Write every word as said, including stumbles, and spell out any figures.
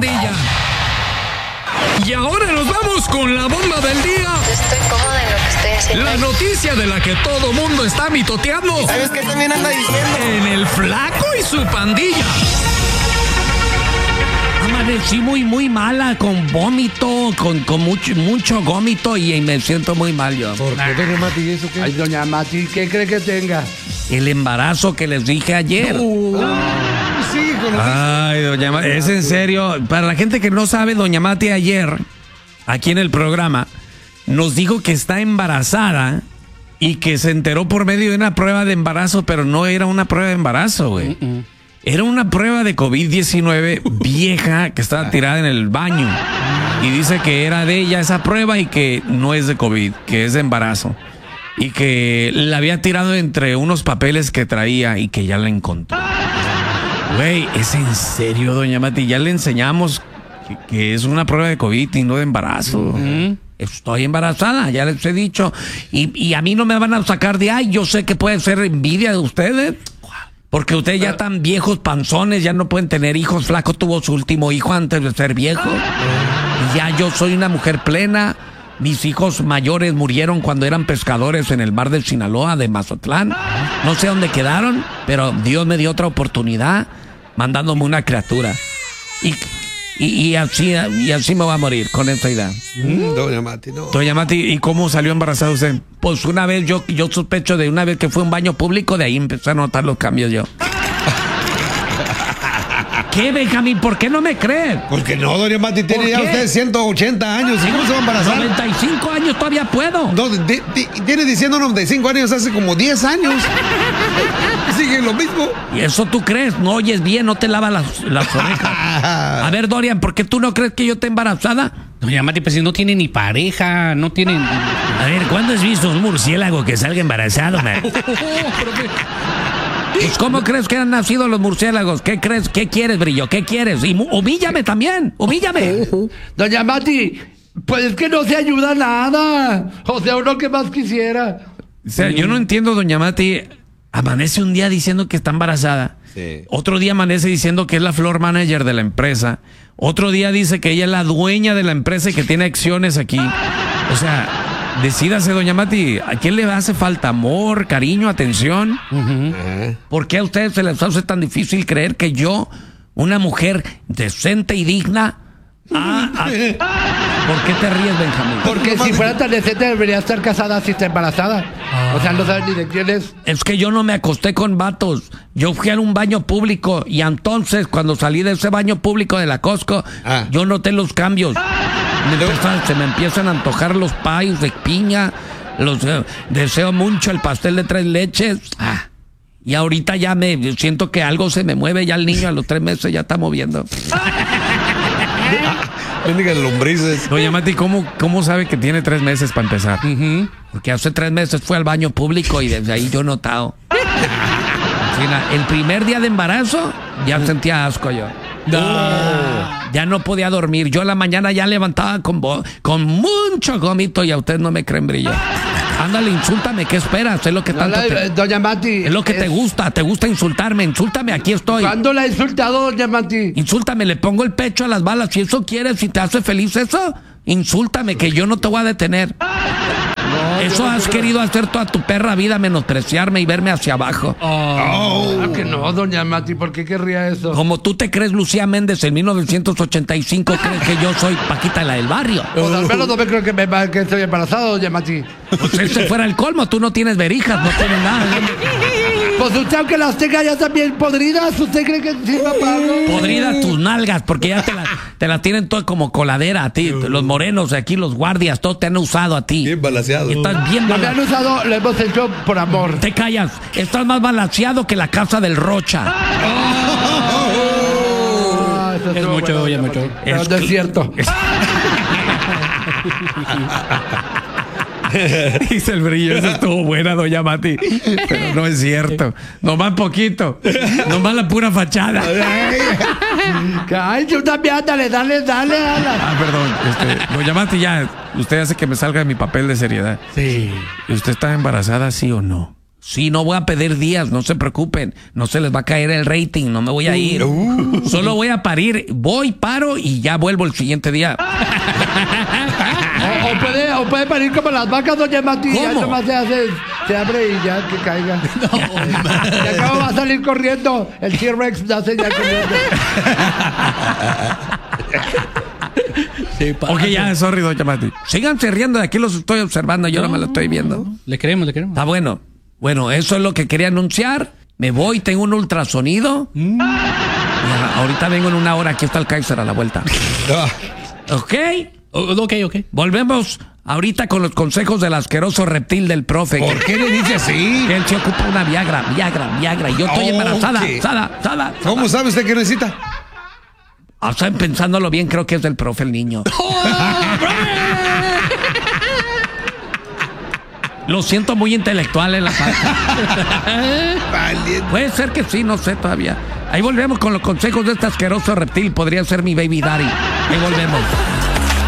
pandilla. Y ahora nos vamos con la bomba del día. Estoy cómoda en lo que estoy haciendo. La noticia de la que todo mundo está mitoteando. ¿Sabes qué también anda diciendo? En el Flaco y su pandilla. Amanecí muy, muy mala, con vómito, con, con mucho, mucho gómito y me siento muy mal yo. ¿Por qué, doña Mati? ¿Eso qué? Ay, doña Mati, ¿qué cree que tenga? El embarazo que les dije ayer. Uh, sí, con Ay, doña Mati, es en serio. Para la gente que no sabe, doña Mati ayer, aquí en el programa, nos dijo que está embarazada y que se enteró por medio de una prueba de embarazo, pero no era una prueba de embarazo, güey. Uh -uh. Era una prueba de COVID diecinueve vieja que estaba tirada en el baño. Y dice que era de ella esa prueba y que no es de COVID, que es de embarazo. Y que la había tirado entre unos papeles que traía y que ya la encontró. Güey, ¿es en serio, doña Mati? Ya le enseñamos que, que es una prueba de COVID y no de embarazo. Uh-huh. Estoy embarazada, ya les he dicho. Y, y a mí no me van a sacar de ahí. Yo sé que puede ser envidia de ustedes. Porque ustedes ya están viejos, panzones, ya no pueden tener hijos. Flaco tuvo su último hijo antes de ser viejo. Y ya yo soy una mujer plena. Mis hijos mayores murieron cuando eran pescadores en el mar de Sinaloa, de Mazatlán. No sé dónde quedaron, pero Dios me dio otra oportunidad mandándome una criatura. Y, y, y, así, y así me voy a morir con esta idea. Mm, doña Mati, no. Doña Mati, ¿y cómo salió embarazada usted? Pues una vez, yo, yo sospecho de una vez que fue a un baño público, de ahí empecé a notar los cambios yo. ¿Qué, Benjamín? ¿Por qué no me cree? Porque no, doña Mati, tiene ya usted ciento ochenta años. ¿Y cómo se va a embarazar? noventa y cinco años todavía puedo. No, de, de, tiene diciendo noventa y cinco años hace como diez años. Sigue lo mismo. ¿Y eso tú crees? No oyes bien, no te lavas las, las orejas. A ver, Dorian, ¿por qué tú no crees que yo esté embarazada? Doña Mati, pues si no tiene ni pareja, no tiene... A ver, ¿cuándo has visto un murciélago que salga embarazado, man? Pues, ¿cómo crees que han nacido los murciélagos? ¿Qué crees? ¿Qué quieres, Brillo? ¿Qué quieres? Y humíllame también, humíllame. Doña Mati, pues es que no se ayuda nada. O sea, uno que más quisiera. O sea, yo no entiendo, doña Mati. Amanece un día diciendo que está embarazada. Sí. Otro día amanece diciendo que es la floor manager de la empresa. Otro día dice que ella es la dueña de la empresa y que tiene acciones aquí. O sea... Decídase, doña Mati, ¿a quién le hace falta amor, cariño, atención? Uh-huh. ¿Por qué a ustedes se les hace tan difícil creer que yo, una mujer decente y digna... Ah, ah, ¿por qué te ríes, Benjamín? Porque si fuera tan decente debería estar casada si está embarazada. Ah. O sea, no sabes ni de quién es. Es que yo no me acosté con vatos. Yo fui a un baño público y entonces cuando salí de ese baño público de la Costco, ah. yo noté los cambios. Me empiezan, se me empiezan a antojar los pais de piña, los eh, deseo mucho el pastel de tres leches. Ah, y ahorita ya me siento que algo se me mueve, ya el niño a los tres meses ya está moviendo. Bendiga lombrices. Doña Mati, ¿cómo, ¿cómo sabe que tiene tres meses para empezar? Uh-huh. Porque hace tres meses fue al baño público y desde ahí yo he notado. El primer día de embarazo ya uh-huh. sentía asco yo. No. Oh, ya no podía dormir. Yo a la mañana ya levantaba con, con mucho gómito y a ustedes no me creen, Brillo. Ándale, insúltame, ¿qué esperas? Es lo que no tanto la, te... Doña Mati. Es lo que es... te gusta, te gusta insultarme. Insúltame, aquí estoy. ¿Cuándo la he insultado, doña Mati? Insúltame, le pongo el pecho a las balas. Si eso quieres, si te hace feliz eso, insúltame, que yo no te voy a detener. No, eso no has quiero... querido hacer toda tu perra vida, menospreciarme y verme hacia abajo. Oh, oh. Claro que no, doña Mati, ¿por qué querría eso? Como tú te crees Lucía Méndez en mil novecientos ochenta y cinco, crees que yo soy Paquita la del barrio. Pues al menos no me creo que, me, que estoy embarazado, doña Mati. Pues ese fuera el colmo, tú no tienes verijas, no tienes nada. Pues usted aunque las tenga ya también podridas, ¿usted cree que sirva para algo? Podridas tus nalgas, porque ya te las te la tienen todo como coladera a ti. Los morenos de aquí, los guardias, todos te han usado a ti. Bien balanceado. Estás bien no me han usado, lo hemos hecho por amor. Te callas, estás más balanceado que la casa del Rocha. Oh, eso es mucho, bueno, ya mucho. Es, es, es cierto. Dice el Brillo, eso estuvo buena, doña Mati. Pero no es cierto. Nomás poquito. Nomás la pura fachada. Ay, tú también, dale, dale, dale. Ah, perdón. Este, doña Mati, ya. Usted hace que me salga de mi papel de seriedad. Sí. ¿Usted está embarazada, sí o no? Sí, no voy a pedir días, no se preocupen. No se les va a caer el rating, no me voy a ir. Uh. Solo voy a parir. Voy, paro y ya vuelvo el siguiente día. O, o puede, o puede parir como las vacas, doña Mati. Ya ¿Cómo? nomás se hace, se abre y ya que caiga. Y acabo va a salir corriendo. El T-Rex nace ya corriendo. Sí, pasa. Ok, ya, sorry, doña Mati. Síganse riendo, de aquí los estoy observando, yo no me lo estoy viendo. Le queremos, le queremos. Está bueno. Bueno, eso es lo que quería anunciar. Me voy, tengo un ultrasonido. Mm. Ya, ahorita vengo en una hora, aquí está el Kaiser a la vuelta. Ah, ¿Ok? O- ok, ok. Volvemos ahorita con los consejos del asqueroso reptil del profe. ¿Por qué le dice así? Que él se ocupa una Viagra, Viagra, Viagra. Y yo estoy Oh, embarazada, ¿qué? sada, sada. ¿Cómo sabe usted que necesita? O sea, pensándolo bien, creo que es del profe el niño. Lo siento muy intelectual en la parte. Valiente. Puede ser que sí, no sé todavía. Ahí volvemos con los consejos de este asqueroso reptil. Podría ser mi baby daddy. Ahí volvemos.